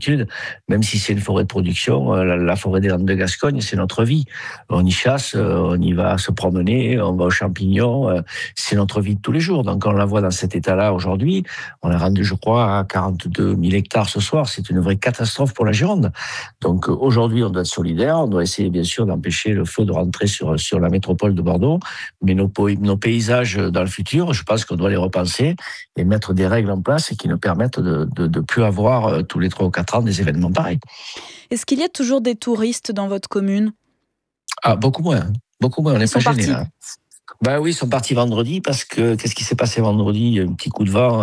l'habitude, même si c'est une forêt de production, la forêt des Landes de Gascogne, c'est notre vie. On y chasse, on y va se promener, on va aux champignons, c'est notre vie de tous les jours. Donc on la voit dans cet état-là aujourd'hui. On est rendu, je crois, à 42 000 hectares ce soir. C'est une vraie catastrophe pour la Gironde. Donc aujourd'hui, on doit être solidaire, on doit essayer bien sûr d'empêcher le feu de rentrer sur la métropole de Bordeaux, mais nos paysages dans le futur, je pense qu'on doit les repenser et mettre des règles en place qui nous permettent de plus avoir tous les 3 ou 4 ans des événements pareils. Est-ce qu'il y a toujours des touristes dans votre commune ? Ah, beaucoup moins. Beaucoup moins, on n'est pas gênés là. Ben oui, ils sont partis vendredi parce que qu'est-ce qui s'est passé vendredi? Un petit coup de vent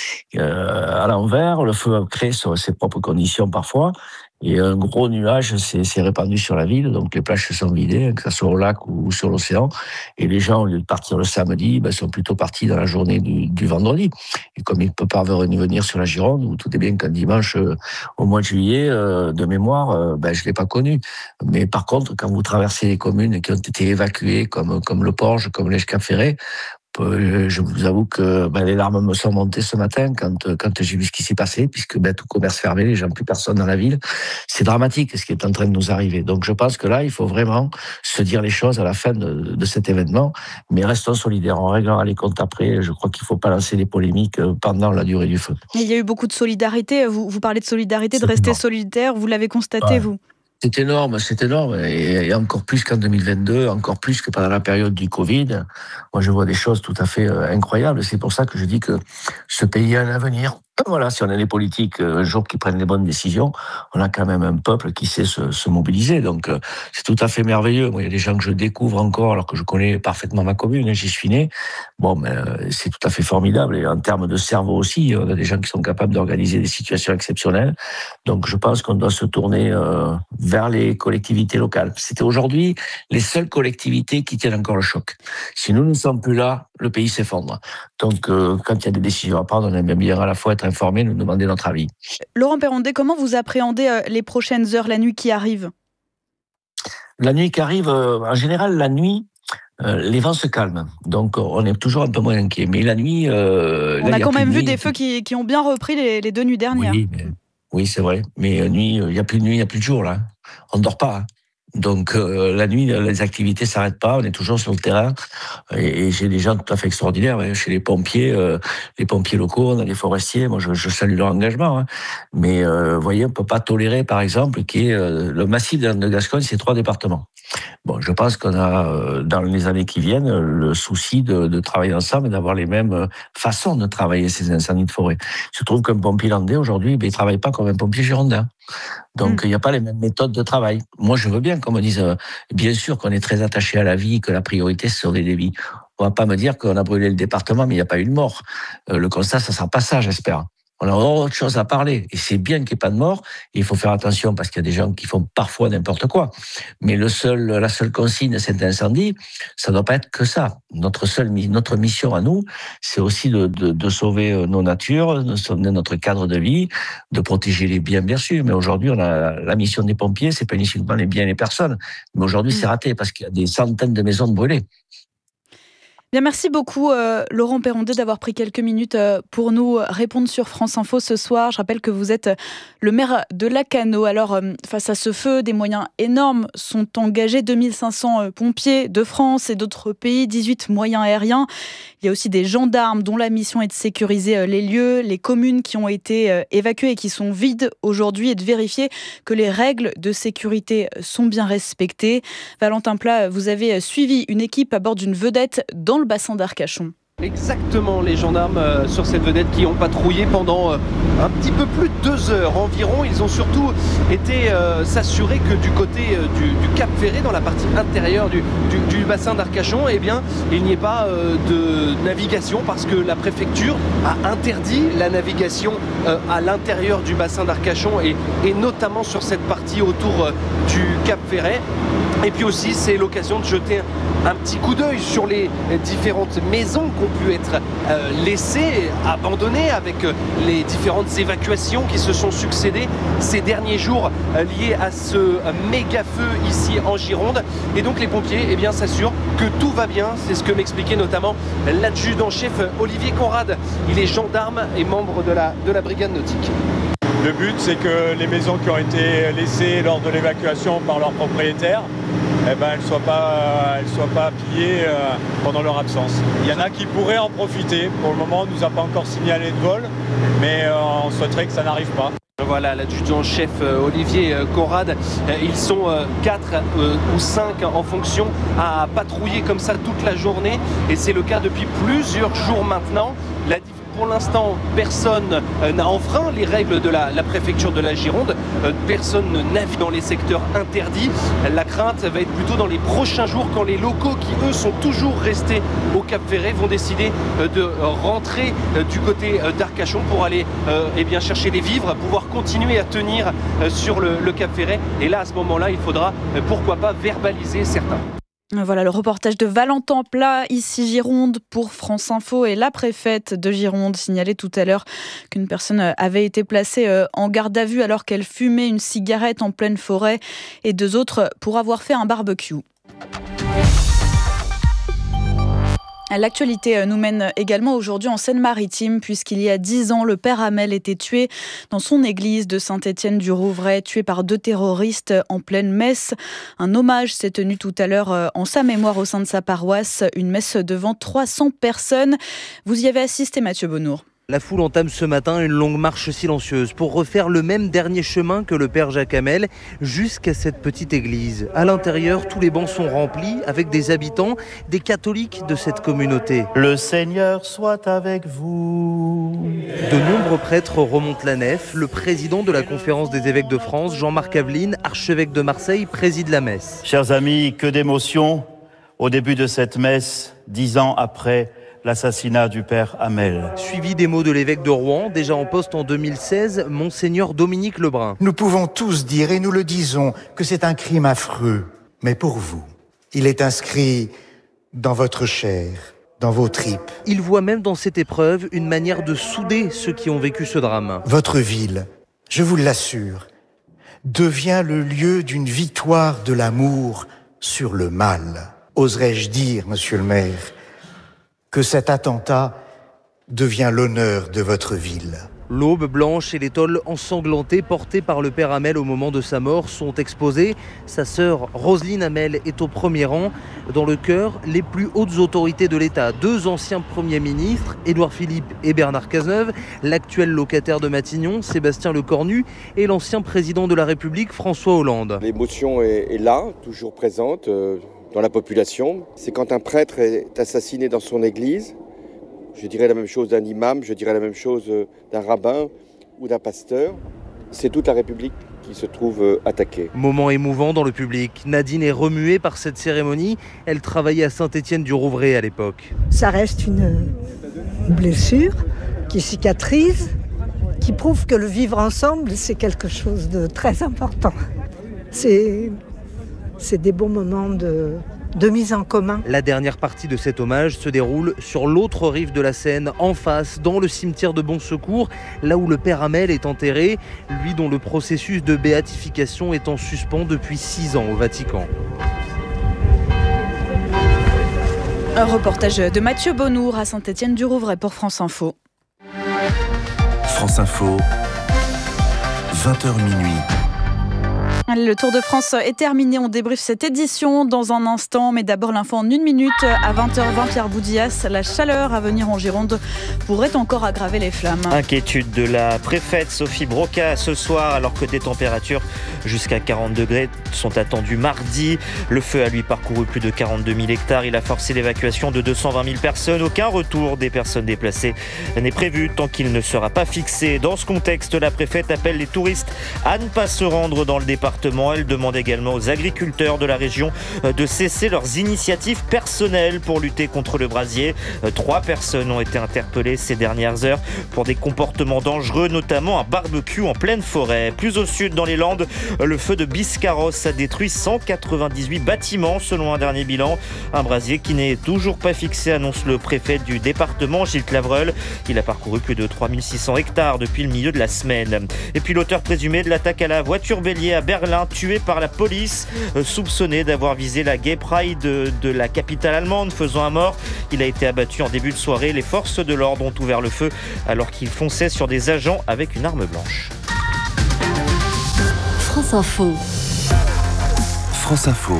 à l'envers, le feu a créé sur ses propres conditions parfois, et un gros nuage s'est répandu sur la ville, donc les plages se sont vidées, que ce soit au lac ou sur l'océan, et les gens, au lieu de partir le samedi, sont plutôt partis dans la journée du vendredi. Et comme ils ne peuvent pas revenir sur la Gironde, où tout est bien qu'un dimanche au mois de juillet, de mémoire, je ne l'ai pas connu. Mais par contre, quand vous traversez les communes qui ont été évacuées, comme le Porge, comme l'Escafferré, je vous avoue que les larmes me sont montées ce matin quand j'ai vu ce qui s'est passé, puisque tout commerce fermé, les gens, plus personne dans la ville. C'est dramatique ce qui est en train de nous arriver. Donc je pense que là, il faut vraiment se dire les choses à la fin de cet événement, mais restons solidaires, on réglera les comptes après. Je crois qu'il ne faut pas lancer des polémiques pendant la durée du feu. Il y a eu beaucoup de solidarité, vous parlez de solidarité, de rester solidaire, vous l'avez constaté, vous ? C'est énorme, et encore plus qu'en 2022, encore plus que pendant la période du Covid. Moi, je vois des choses tout à fait incroyables. C'est pour ça que je dis que ce pays a un avenir. Voilà, si on a les politiques un jour qui prennent les bonnes décisions, on a quand même un peuple qui sait se mobiliser. Donc, c'est tout à fait merveilleux. Moi, il y a des gens que je découvre encore, alors que je connais parfaitement ma commune, j'y suis né. C'est tout à fait formidable. Et en termes de cerveau aussi, on a des gens qui sont capables d'organiser des situations exceptionnelles. Donc, je pense qu'on doit se tourner vers les collectivités locales. C'était aujourd'hui les seules collectivités qui tiennent encore le choc. Si nous ne sommes plus là, le pays s'effondre. Donc, quand il y a des décisions à prendre, on aime bien à la fois être informé, nous demander notre avis. Laurent Perrondet, comment vous appréhendez les prochaines heures, la nuit qui arrive ? La nuit qui arrive, en général, la nuit, les vents se calment. Donc, on est toujours un peu moins inquiet. Mais la nuit... on a quand même vu des feux qui ont bien repris les 2 nuits dernières. Oui, c'est vrai. Mais nuit, il n'y a plus de nuit, il n'y a plus de jour, là. On ne dort pas. Hein. Donc, la nuit, les activités s'arrêtent pas. On est toujours sur le terrain. Et j'ai des gens tout à fait extraordinaires. Chez les pompiers locaux, on a les forestiers. Moi, je salue leur engagement. Hein. Mais, vous voyez, on peut pas tolérer, par exemple, le massif des Landes de Gascogne, c'est 3 départements. Bon, je pense qu'on a, dans les années qui viennent, le souci de travailler ensemble et d'avoir les mêmes façons de travailler ces incendies de forêt. Il se trouve qu'un pompier landais, aujourd'hui, il travaille pas comme un pompier girondin. Donc, il n'y a pas les mêmes méthodes de travail. Moi, je veux bien qu'on me dise, bien sûr qu'on est très attaché à la vie, que la priorité, ce sont des vies. On va pas me dire qu'on a brûlé le département, mais il n'y a pas eu de mort. Le constat, ça sera pas ça, j'espère. On a autre chose à parler. Et c'est bien qu'il n'y ait pas de mort. Et il faut faire attention parce qu'il y a des gens qui font parfois n'importe quoi. Mais la seule consigne de cet incendie, ça ne doit pas être que ça. Notre mission à nous, c'est aussi de sauver nos natures, de sauver notre cadre de vie, de protéger les biens, bien sûr. Mais aujourd'hui, on a la mission des pompiers, c'est pas uniquement les biens et les personnes. Mais aujourd'hui, c'est raté parce qu'il y a des centaines de maisons brûlées. Bien, merci beaucoup Laurent Perrondet d'avoir pris quelques minutes pour nous répondre sur France Info ce soir. Je rappelle que vous êtes le maire de Lacanau. Alors, face à ce feu, des moyens énormes sont engagés. 2500 pompiers de France et d'autres pays, 18 moyens aériens. Il y a aussi des gendarmes dont la mission est de sécuriser les lieux, les communes qui ont été évacuées et qui sont vides aujourd'hui, et de vérifier que les règles de sécurité sont bien respectées. Valentin Plat, vous avez suivi une équipe à bord d'une vedette dans le bassin d'Arcachon. Exactement, les gendarmes sur cette vedette qui ont patrouillé pendant un petit peu plus de 2 heures environ. Ils ont surtout été s'assurer que du côté du Cap Ferré, dans la partie intérieure du bassin d'Arcachon, eh bien, il n'y ait pas de navigation, parce que la préfecture a interdit la navigation à l'intérieur du bassin d'Arcachon et notamment sur cette partie autour du Cap Ferret. Et puis aussi, c'est l'occasion de jeter un petit coup d'œil sur les différentes maisons qui ont pu être laissées, abandonnées, avec les différentes évacuations qui se sont succédées ces derniers jours liées à ce méga feu ici en Gironde. Et donc les pompiers s'assurent que tout va bien. C'est ce que m'expliquait notamment l'adjudant-chef Olivier Conrad. Il est gendarme et membre de la brigade nautique. Le but, c'est que les maisons qui ont été laissées lors de l'évacuation par leurs propriétaires, elles ne soient pas pillées pendant leur absence. Il y en a qui pourraient en profiter. Pour le moment, on ne nous a pas encore signalé de vol, mais on souhaiterait que ça n'arrive pas. Voilà, l'adjudant-chef Olivier Conrad, ils sont 4 ou 5 en fonction à patrouiller comme ça toute la journée et c'est le cas depuis plusieurs jours maintenant. Pour l'instant, personne n'a enfreint les règles de la préfecture de la Gironde. Personne ne navigue dans les secteurs interdits. La crainte va être plutôt dans les prochains jours quand les locaux qui, eux, sont toujours restés au Cap-Ferret vont décider de rentrer du côté d'Arcachon pour aller chercher les vivres, pouvoir continuer à tenir sur le Cap-Ferret. Et là, à ce moment-là, il faudra, pourquoi pas, verbaliser certains. Voilà le reportage de Valentin Plat, ici Gironde pour France Info. Et la préfète de Gironde signalait tout à l'heure qu'une personne avait été placée en garde à vue alors qu'elle fumait une cigarette en pleine forêt et 2 autres pour avoir fait un barbecue. L'actualité nous mène également aujourd'hui en Seine-Maritime puisqu'il y a 10 ans, le père Hamel était tué dans son église de Saint-Étienne-du-Rouvray, tué par 2 terroristes en pleine messe. Un hommage s'est tenu tout à l'heure en sa mémoire au sein de sa paroisse, une messe devant 300 personnes. Vous y avez assisté, Mathieu Bonnour. La foule entame ce matin une longue marche silencieuse pour refaire le même dernier chemin que le père Jacques Hamel jusqu'à cette petite église. À l'intérieur, tous les bancs sont remplis avec des habitants, des catholiques de cette communauté. Le Seigneur soit avec vous. De nombreux prêtres remontent la nef. Le président de la Conférence des évêques de France, Jean-Marc Aveline, archevêque de Marseille, préside la messe. Chers amis, que d'émotions au début de cette messe, 10 ans après l'assassinat du père Hamel. Suivi des mots de l'évêque de Rouen, déjà en poste en 2016, Monseigneur Dominique Lebrun. Nous pouvons tous dire, et nous le disons, que c'est un crime affreux. Mais pour vous, il est inscrit dans votre chair, dans vos tripes. Il voit même dans cette épreuve une manière de souder ceux qui ont vécu ce drame. Votre ville, je vous l'assure, devient le lieu d'une victoire de l'amour sur le mal. Oserais-je dire, monsieur le maire, que cet attentat devient l'honneur de votre ville. L'aube blanche et les tôles ensanglantées portées par le père Hamel au moment de sa mort sont exposées. Sa sœur Roselyne Hamel est au premier rang. Dans le chœur, les plus hautes autorités de l'État, 2 anciens premiers ministres, Édouard Philippe et Bernard Cazeneuve, l'actuel locataire de Matignon, Sébastien Lecornu, et l'ancien président de la République, François Hollande. L'émotion est là, toujours présente dans la population. C'est quand un prêtre est assassiné dans son église. Je dirais la même chose d'un imam, je dirais la même chose d'un rabbin ou d'un pasteur. C'est toute la République qui se trouve attaquée. Moment émouvant dans le public. Nadine est remuée par cette cérémonie. Elle travaillait à Saint-Étienne-du-Rouvray à l'époque. Ça reste une blessure qui cicatrise, qui prouve que le vivre ensemble, c'est quelque chose de très important. C'est des bons moments de mise en commun. La dernière partie de cet hommage se déroule sur l'autre rive de la Seine, en face, dans le cimetière de Bon Secours, là où le père Hamel est enterré, lui dont le processus de béatification est en suspens depuis 6 ans au Vatican. Un reportage de Mathieu Bonnour à Saint-Étienne-du-Rouvray pour France Info. France Info, 20h minuit. Le Tour de France est terminé, on débriefe cette édition dans un instant, mais d'abord l'info en 1 minute. À 20h20, Pierre Boudillas, la chaleur à venir en Gironde pourrait encore aggraver les flammes. Inquiétude de la préfète Sophie Broca ce soir, alors que des températures jusqu'à 40 degrés sont attendues mardi. Le feu a lui parcouru plus de 42 000 hectares, il a forcé l'évacuation de 220 000 personnes. Aucun retour des personnes déplacées n'est prévu tant qu'il ne sera pas fixé. Dans ce contexte, la préfète appelle les touristes à ne pas se rendre dans le département. Elle demande également aux agriculteurs de la région de cesser leurs initiatives personnelles pour lutter contre le brasier. 3 personnes ont été interpellées ces dernières heures pour des comportements dangereux, notamment un barbecue en pleine forêt. Plus au sud, dans les Landes, le feu de Biscarrosse a détruit 198 bâtiments selon un dernier bilan. Un brasier qui n'est toujours pas fixé, annonce le préfet du département, Gilles Clavreul. Il a parcouru plus de 3600 hectares depuis le milieu de la semaine. Et puis l'auteur présumé de l'attaque à la voiture bélier à Berlin, tué par la police, soupçonné d'avoir visé la Gay Pride de la capitale allemande, faisant un mort. Il a été abattu en début de soirée. Les forces de l'ordre ont ouvert le feu alors qu'il fonçait sur des agents avec une arme blanche. France Info. France Info,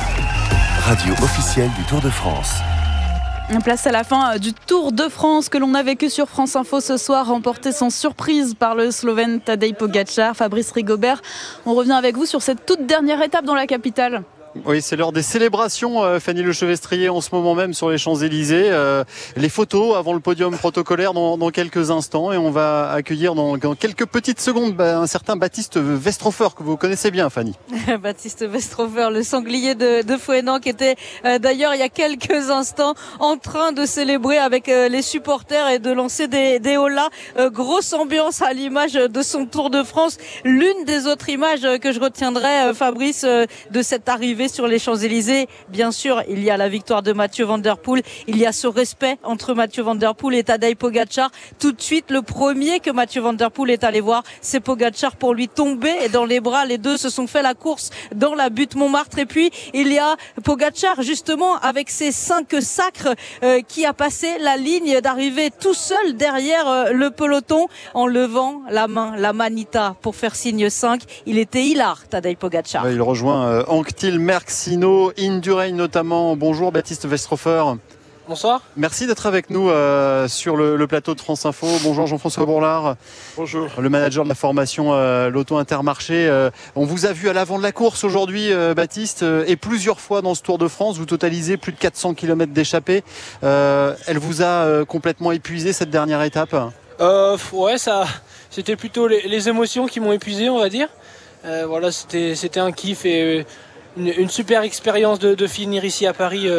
radio officielle du Tour de France. Place à la fin du Tour de France que l'on a vécu sur France Info ce soir, remporté sans surprise par le Slovène Tadej Pogačar. Fabrice Rigobert, on revient avec vous sur cette toute dernière étape dans la capitale. Oui, c'est l'heure des célébrations, Fanny Lechevestrier, en ce moment même sur les Champs-Élysées. Les photos avant le podium protocolaire dans quelques instants. Et on va accueillir dans quelques petites secondes un certain Baptiste Westrofer, que vous connaissez bien, Fanny. Baptiste Westrofer, le sanglier de Fouesnant, qui était d'ailleurs il y a quelques instants en train de célébrer avec les supporters et de lancer des hollas. Grosse ambiance à l'image de son Tour de France. L'une des autres images que je retiendrai, Fabrice, de cette arrivée sur les Champs-Élysées, bien sûr, il y a la victoire de Mathieu Van Der Poel, il y a ce respect entre Mathieu Van Der Poel et Tadej Pogačar. Tout de suite, le premier que Mathieu Van Der Poel est allé voir, c'est Pogačar pour lui tomber dans les bras. Les deux se sont fait la course dans la butte Montmartre. Et puis, il y a Pogačar, justement, avec ses 5 sacres, qui a passé la ligne d'arrivée tout seul derrière le peloton, en levant la main, la manita, pour faire signe 5. Il était hilar, Tadej Pogačar. Ouais, il rejoint Anctil, Merckx, Indurain notamment. Bonjour Baptiste Westrofer. Bonsoir. Merci d'être avec nous sur le plateau de France Info. Bonjour Jean-François Bourlard. Bonjour. Le manager de la formation Lotto Intermarché. On vous a vu à l'avant de la course aujourd'hui, Baptiste, et plusieurs fois dans ce Tour de France. Vous totalisez plus de 400 km d'échappée. Elle vous a complètement épuisé cette dernière étape? Ouais, c'était plutôt les émotions qui m'ont épuisé, on va dire. Voilà, c'était un kiff et une super expérience de finir ici à Paris.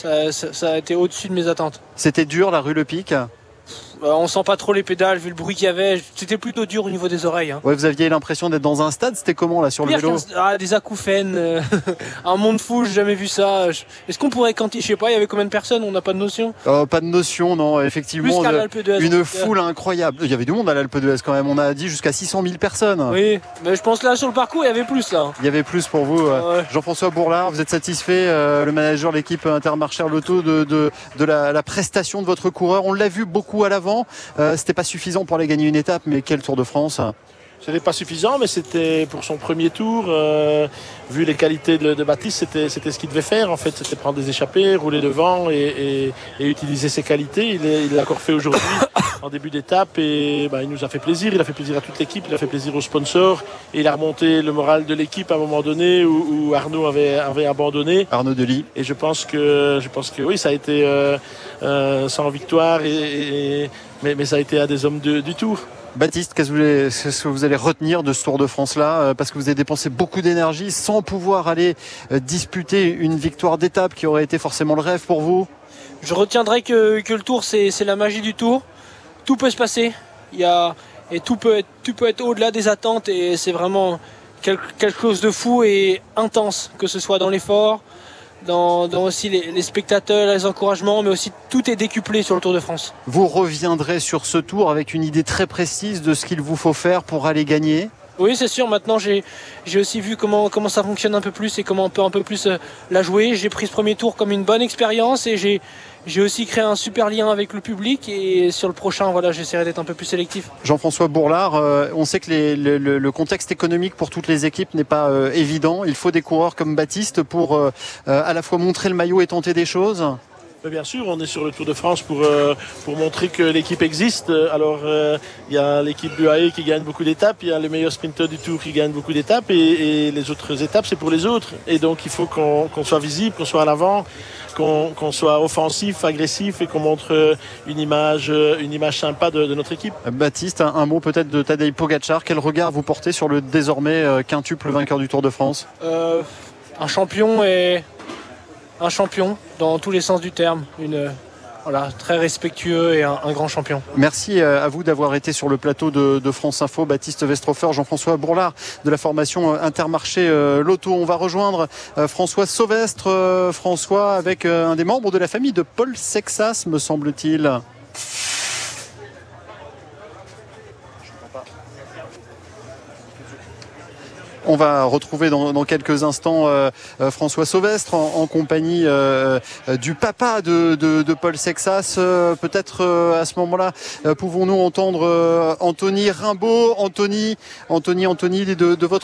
Ça a été au-dessus de mes attentes. C'était dur, la rue Le Pic? On sent pas trop les pédales vu le bruit qu'il y avait. C'était plutôt dur au niveau des oreilles. Ouais, vous aviez l'impression d'être dans un stade. C'était comment là sur le vélo? Des acouphènes, un monde fou, j'ai jamais vu ça. Est-ce qu'on pourrait quantifier? Je sais pas, il y avait combien de personnes? On n'a pas de notion. Pas de notion, non. Effectivement, Plus qu'à l'Alpe d'Huez, une foule incroyable. Il y avait du monde à l'Alpe d'Huez quand même. On a dit jusqu'à 600 000 personnes. Oui, mais je pense là sur le parcours, il y avait plus là. Il y avait plus pour vous. Ouais. Jean-François Bourlard, vous êtes satisfait, le manager de l'équipe Intermarché Lotto, de la prestation de votre coureur? On l'a vu beaucoup à l'avant. C'était pas suffisant pour aller gagner une étape, mais quel Tour de France! C'était pas suffisant, mais c'était pour son premier tour. Vu les qualités de Baptiste, c'était ce qu'il devait faire. En fait, c'était prendre des échappées, rouler devant et utiliser ses qualités. Il l'a encore fait aujourd'hui en début d'étape et il nous a fait plaisir. Il a fait plaisir à toute l'équipe, il a fait plaisir aux sponsors et il a remonté le moral de l'équipe à un moment donné où Arnaud avait abandonné. Arnaud Delis. Et je pense que oui, ça a été sans victoire mais ça a été un des hommes du Tour. Baptiste, qu'est-ce que vous allez retenir de ce Tour de France-là? Parce que vous avez dépensé beaucoup d'énergie sans pouvoir aller disputer une victoire d'étape qui aurait été forcément le rêve pour vous. Je retiendrai que le Tour, c'est la magie du Tour. Tout peut se passer. Tout peut être au-delà des attentes et c'est vraiment quelque chose de fou et intense, que ce soit dans l'effort, dans aussi les spectateurs, les encouragements, mais aussi tout est décuplé sur le Tour de France. Vous reviendrez sur ce Tour avec une idée très précise de ce qu'il vous faut faire pour aller gagner? Oui, c'est sûr. Maintenant, j'ai aussi vu comment ça fonctionne un peu plus et comment on peut un peu plus la jouer. J'ai pris ce premier tour comme une bonne expérience et j'ai aussi créé un super lien avec le public. Et sur le prochain, voilà, j'essaierai d'être un peu plus sélectif. Jean-François Bourlard, on sait que le contexte économique pour toutes les équipes n'est pas évident. Il faut des coureurs comme Baptiste pour à la fois montrer le maillot et tenter des choses. Bien sûr, on est sur le Tour de France pour montrer que l'équipe existe. Alors, il y a l'équipe d'UAE qui gagne beaucoup d'étapes, il y a les meilleurs sprinteurs du Tour qui gagnent beaucoup d'étapes et les autres étapes, c'est pour les autres. Et donc, il faut qu'on soit visible, qu'on soit à l'avant, qu'on soit offensif, agressif et qu'on montre une image sympa de notre équipe. Baptiste, un mot peut-être de Tadej Pogačar. Quel regard vous portez sur le désormais quintuple vainqueur du Tour de France? Un champion dans tous les sens du terme, très respectueux et un grand champion. Merci à vous d'avoir été sur le plateau de France Info. Baptiste Westrofer, Jean-François Bourlard de la formation Intermarché Lotto. On va rejoindre François Sauvestre. François avec un des membres de la famille de Paul Sexas, me semble-t-il. On va retrouver dans quelques instants François Sauvestre en compagnie du papa de Paul Sexas. Peut-être à ce moment-là, pouvons-nous entendre Anthony Rimbaud. Anthony, de votre